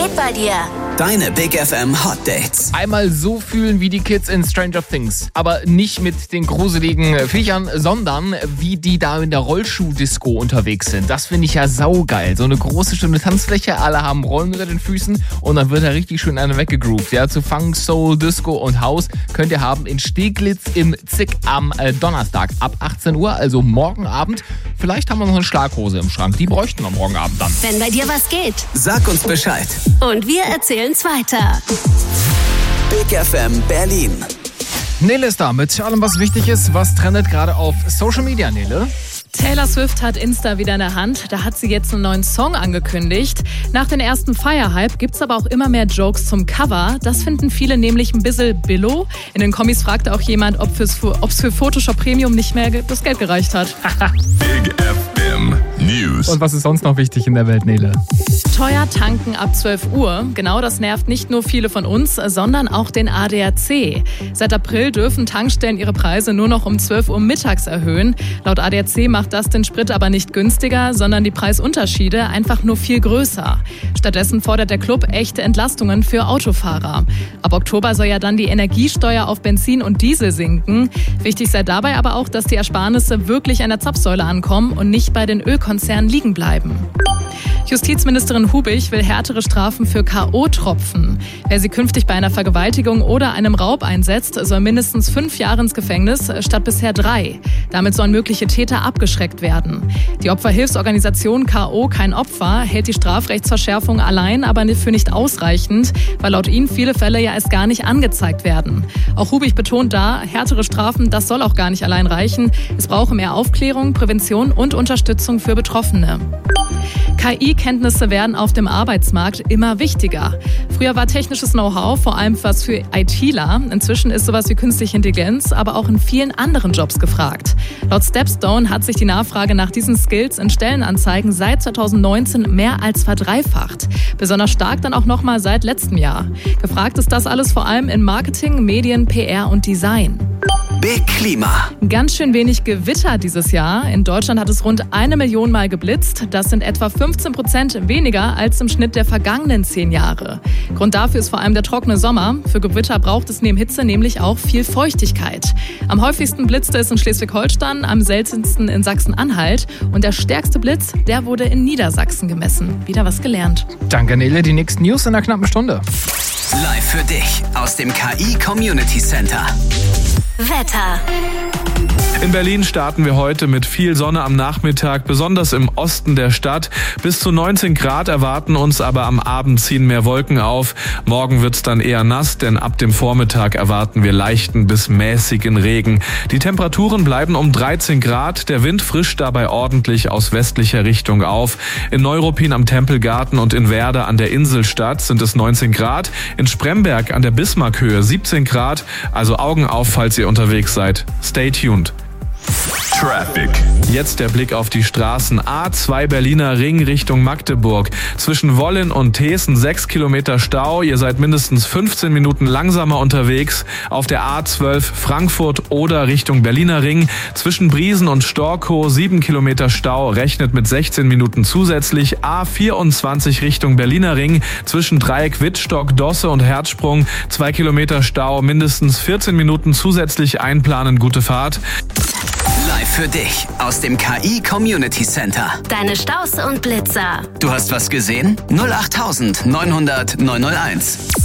geht bei dir? Deine Big FM Hot Dates. Einmal so fühlen wie die Kids in Stranger Things. Aber nicht mit den gruseligen Viechern, sondern wie die da in der Rollschuh-Disco unterwegs sind. Das finde ich ja saugeil. So eine große, schöne Tanzfläche, alle haben Rollen unter den Füßen und dann wird da richtig schön einer weggegroovt. Ja, zu Funk, Soul, Disco und House könnt ihr haben in Steglitz im Zick am Donnerstag ab 18 Uhr, also morgen Abend. Vielleicht haben wir noch eine Schlaghose im Schrank. Die bräuchten wir morgen Abend dann. Wenn bei dir was geht. Sag uns Bescheid. Und wir erzählen's weiter. Big FM Berlin. Nele ist da mit allem, was wichtig ist. Was trendet gerade auf Social Media, Nele? Taylor Swift hat Insta wieder in der Hand. Da hat sie jetzt einen neuen Song angekündigt. Nach dem ersten Fire-Hype gibt's aber auch immer mehr Jokes zum Cover. Das finden viele nämlich ein bisschen billow. In den Kommis fragte auch jemand, ob's für Photoshop Premium nicht mehr das Geld gereicht hat. Big FM News. Und was ist sonst noch wichtig in der Welt, Nele? Teuer tanken ab 12 Uhr. Genau das nervt nicht nur viele von uns, sondern auch den ADAC. Seit April dürfen Tankstellen ihre Preise nur noch um 12 Uhr mittags erhöhen. Laut ADAC macht das den Sprit aber nicht günstiger, sondern die Preisunterschiede einfach nur viel größer. Stattdessen fordert der Club echte Entlastungen für Autofahrer. Ab Oktober soll ja dann die Energiesteuer auf Benzin und Diesel sinken. Wichtig sei dabei aber auch, dass die Ersparnisse wirklich an der Zapfsäule ankommen und nicht bei den Ölkonzernen liegen bleiben. Justizministerin Hubich will härtere Strafen für K.O.-Tropfen. Wer sie künftig bei einer Vergewaltigung oder einem Raub einsetzt, soll mindestens 5 Jahre ins Gefängnis statt bisher 3. Damit sollen mögliche Täter abgeschreckt werden. Die Opferhilfsorganisation K.O. kein Opfer hält die Strafrechtsverschärfung allein aber für nicht ausreichend, weil laut ihnen viele Fälle ja erst gar nicht angezeigt werden. Auch Hubich betont da, härtere Strafen, das soll auch gar nicht allein reichen. Es brauche mehr Aufklärung, Prävention und Unterstützung für Betroffene. KI-Kenntnisse werden auf dem Arbeitsmarkt immer wichtiger. Früher war technisches Know-how vor allem was für ITler. Inzwischen ist sowas wie künstliche Intelligenz aber auch in vielen anderen Jobs gefragt. Laut Stepstone hat sich die Nachfrage nach diesen Skills in Stellenanzeigen seit 2019 mehr als verdreifacht. Besonders stark dann auch nochmal seit letztem Jahr. Gefragt ist das alles vor allem in Marketing, Medien, PR und Design. Big Klima. Ganz schön wenig Gewitter dieses Jahr. In Deutschland hat es rund 1 Million Mal geblitzt. Das sind etwa 15% weniger als im Schnitt der vergangenen 10 Jahre. Grund dafür ist vor allem der trockene Sommer. Für Gewitter braucht es neben Hitze nämlich auch viel Feuchtigkeit. Am häufigsten blitzte es in Schleswig-Holstein, am seltensten in Sachsen-Anhalt. Und der stärkste Blitz, der wurde in Niedersachsen gemessen. Wieder was gelernt. Danke, Nele. Die nächsten News in einer knappen Stunde. Live für dich aus dem KI Community Center. Wetter. In Berlin starten wir heute mit viel Sonne am Nachmittag, besonders im Osten der Stadt. Bis zu 19 Grad erwarten uns, aber am Abend ziehen mehr Wolken auf. Morgen wird's dann eher nass, denn ab dem Vormittag erwarten wir leichten bis mäßigen Regen. Die Temperaturen bleiben um 13 Grad, der Wind frischt dabei ordentlich aus westlicher Richtung auf. In Neuruppin am Tempelgarten und in Werder an der Inselstadt sind es 19 Grad. In Spremberg an der Bismarckhöhe 17 Grad, also Augen auf, falls ihr unterwegs seid. Stay tuned. Traffic. Jetzt der Blick auf die Straßen. A2 Berliner Ring Richtung Magdeburg. Zwischen Wollin und Thesen 6 Kilometer Stau. Ihr seid mindestens 15 Minuten langsamer unterwegs. Auf der A12 Frankfurt oder Richtung Berliner Ring. Zwischen Briesen und Storkow 7 Kilometer Stau. Rechnet mit 16 Minuten zusätzlich. A24 Richtung Berliner Ring. Zwischen Dreieck Wittstock, Dosse und Herzsprung 2 Kilometer Stau. Mindestens 14 Minuten zusätzlich einplanen. Gute Fahrt. Live für dich aus dem KI Community Center. Deine Staus und Blitzer. Du hast was gesehen? 08900 901.